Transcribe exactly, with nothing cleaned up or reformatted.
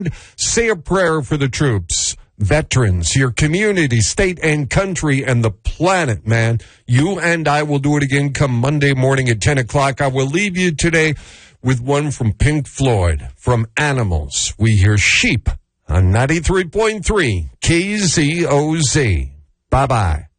Say a prayer for the troops, veterans, your community, state and country, and the planet, man. You and I will do it again come Monday morning at ten o'clock. I will leave you today with one from Pink Floyd, from Animals. We hear Sheep on ninety-three point three K Z O Z. Bye-bye.